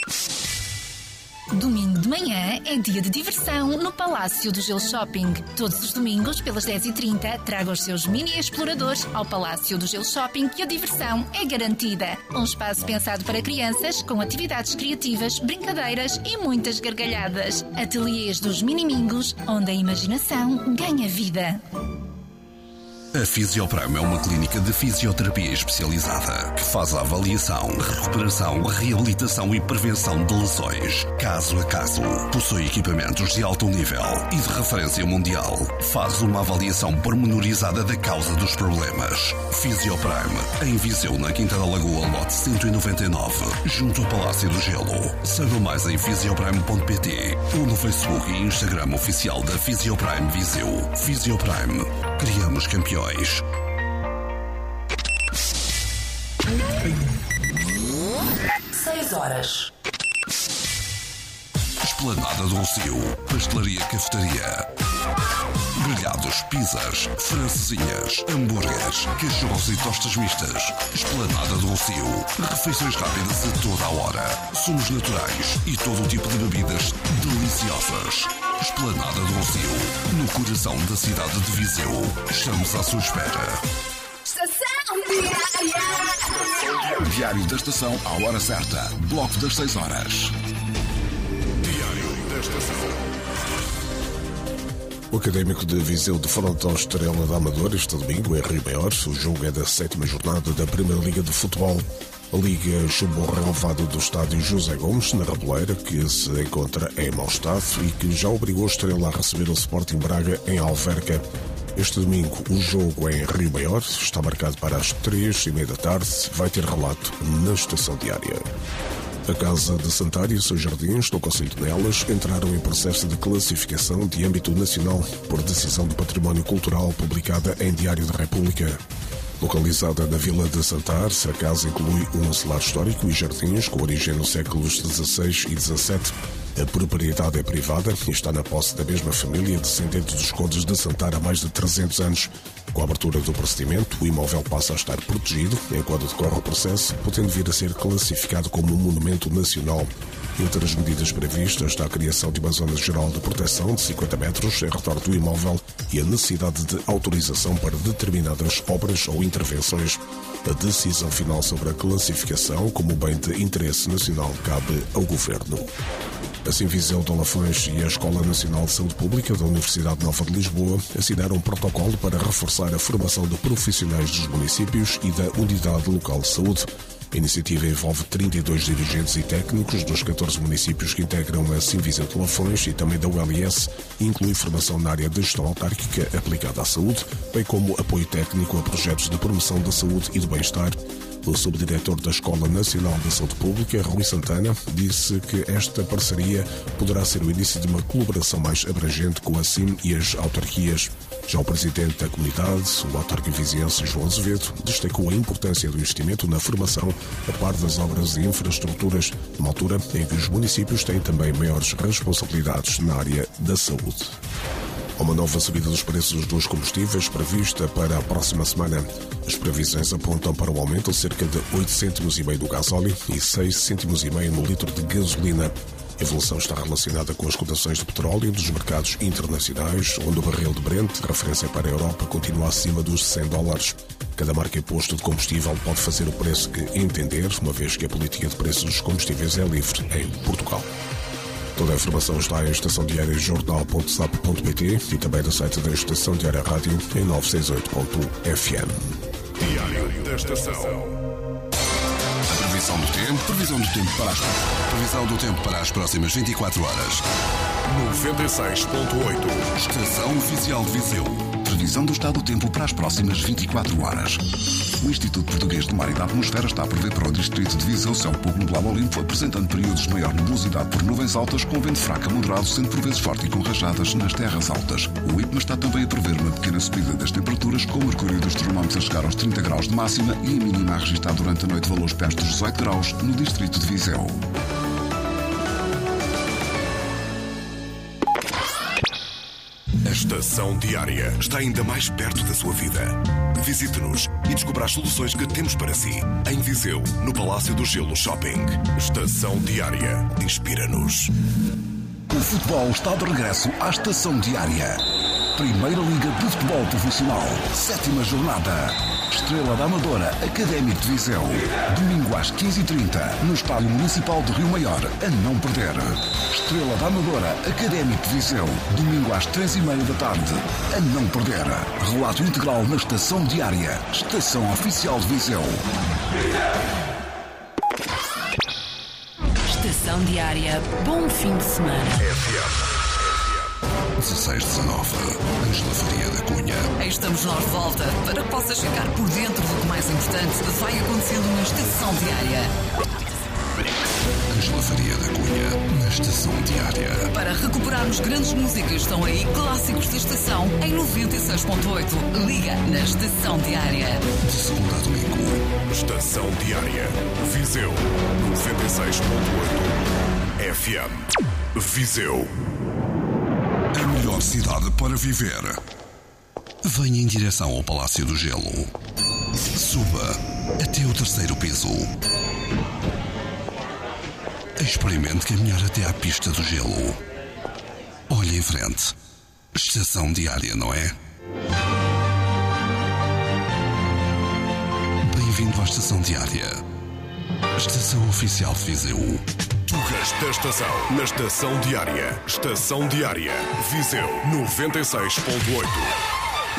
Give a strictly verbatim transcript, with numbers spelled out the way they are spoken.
Domingo de manhã é dia de diversão no Palácio do Gelo Shopping. Todos os domingos, pelas dez e trinta, traga os seus mini exploradores ao Palácio do Gelo Shopping, que a diversão é garantida. Um espaço pensado para crianças, com atividades criativas, brincadeiras e muitas gargalhadas. Ateliês dos Minimingos, onde a imaginação ganha vida. A Fisioprime é uma clínica de fisioterapia especializada que faz a avaliação, recuperação, reabilitação e prevenção de lesões, caso a caso. Possui equipamentos de alto nível e de referência mundial. Faz uma avaliação pormenorizada da causa dos problemas. Fisioprime, em Viseu, na Quinta da Lagoa, lote cento e noventa e nove, junto ao Palácio do Gelo. Saiba mais em fisioprime ponto pt ou no Facebook e Instagram oficial da Fisioprime Viseu. Fisioprime. Criamos campeões. Seis horas. Esplanada do Rossio. Pastelaria Cafetaria. Grelhados, pizzas, francesinhas, hambúrgueres, cachorros e tostas mistas. Esplanada do Rossio. Refeições rápidas a toda a hora. Sumos naturais e todo o tipo de bebidas deliciosas. Esplanada do Rossio. No coração da cidade de Viseu. Estamos à sua espera. Estação Diário. Diário da Estação à hora certa. Bloco das seis horas. Diário da Estação. O Académico de Viseu defronta ao Estrela da Amadora este domingo em Rio Maior. O jogo é da sétima jornada da Primeira Liga de Futebol. A Liga chumbou o relevado do estádio José Gomes, na Reboleira, que se encontra em mau estado e que já obrigou a Estrela a receber o Sporting Braga em Alverca. Este domingo, o jogo em Rio Maior está marcado para as três e meia da tarde. Vai ter relato na Estação Diária. A Casa de Santário e os seus jardins, no Concelho de Nelas, entraram em processo de classificação de âmbito nacional por decisão do Património Cultural publicada em Diário da República. Localizada na Vila de Santar, a casa inclui um solar histórico e jardins com origem nos séculos dezasseis e dezassete. A propriedade é privada e está na posse da mesma família, descendente dos condes de Santar há mais de trezentos anos. Com a abertura do procedimento, o imóvel passa a estar protegido enquanto decorre o processo, podendo vir a ser classificado como um monumento nacional. Entre as medidas previstas está a criação de uma zona geral de proteção de cinquenta metros em redor do imóvel e a necessidade de autorização para determinadas obras ou intervenções. A decisão final sobre a classificação como bem de interesse nacional cabe ao Governo. Assim, Viseu de Lafões e a Escola Nacional de Saúde Pública da Universidade Nova de Lisboa assinaram um protocolo para reforçar a formação de profissionais dos municípios e da Unidade Local de Saúde. A iniciativa envolve trinta e dois dirigentes e técnicos dos catorze municípios que integram a Sinviseu de Lafões e também da U L S e inclui formação na área de gestão autárquica aplicada à saúde, bem como apoio técnico a projetos de promoção da saúde e do bem-estar. O subdiretor da Escola Nacional de Saúde Pública, Rui Santana, disse que esta parceria poderá ser o início de uma colaboração mais abrangente com a S I M e as autarquias. Já o presidente da comunidade, o autarca viziense João Azevedo, destacou a importância do investimento na formação a par das obras e infraestruturas, numa altura em que os municípios têm também maiores responsabilidades na área da saúde. Há uma nova subida dos preços dos combustíveis prevista para a próxima semana. As previsões apontam para o aumento de cerca de oito cêntimos e meio do gasóleo e seis cêntimos e meio no litro de gasolina. A evolução está relacionada com as cotações de petróleo dos mercados internacionais, onde o barril de Brent, de referência para a Europa, continua acima dos cem dólares. Cada marca e posto de combustível pode fazer o preço que entender, uma vez que a política de preços dos combustíveis é livre em Portugal. Toda a informação está em estação diária jornal ponto sap ponto pt e também no site da Estação Diária Rádio em novecentos e sessenta e oito ponto f m. Diário da Estação. Previsão do tempo, previsão do tempo para as, previsão do tempo para as próximas vinte e quatro horas. noventa e seis ponto oito. Estação Oficial de Viseu. Previsão do estado do tempo para as próximas vinte e quatro horas. O Instituto Português do Mar e da Atmosfera está a prever para o distrito de Viseu céu pouco nublado ao limpo, apresentando períodos de maior nebulosidade por nuvens altas, com vento fraco a moderado, sendo por vezes forte e com rajadas nas terras altas. O I P M A está também a prever uma pequena subida das temperaturas, com o mercúrio dos termómetros a chegar aos trinta graus de máxima e a mínima a registrar durante a noite valores perto dos dezoito graus no distrito de Viseu. Estação Diária está ainda mais perto da sua vida. Visite-nos e descubra as soluções que temos para si. Em Viseu, no Palácio do Gelo Shopping. Estação Diária. Inspira-nos. O futebol está de regresso à Estação Diária. Primeira Liga de Futebol Profissional. Sétima jornada. Estrela da Amadora, Académico de Viseu. Domingo às quinze e trinta, no Estádio Municipal de Rio Maior, a não perder. Estrela da Amadora, Académico de Viseu. Domingo às três e meia da tarde, a não perder. Relato integral na Estação Diária. Estação Oficial de Viseu. Estação Diária. Bom fim de semana. dezasseis dezanove, Ângela Faria da Cunha. Estamos nós de volta para que possas ficar por dentro do que mais importante vai acontecendo na Estação Diária. Ângela Faria da Cunha, na Estação Diária. Para recuperarmos grandes músicas, estão aí clássicos da estação em noventa e seis ponto oito. Liga na Estação Diária. De segunda a domingo. Estação Diária. Viseu, noventa e seis ponto oito. F M. Viseu. A melhor cidade para viver. Venha em direção ao Palácio do Gelo. Suba até o terceiro piso. Experimente caminhar até à pista do gelo. Olhe em frente. Estação Diária, não é? Bem-vindo à Estação Diária. Estação Oficial de Viseu. Tugas da estação. Na Estação Diária. Estação Diária. Viseu, noventa e seis ponto oito.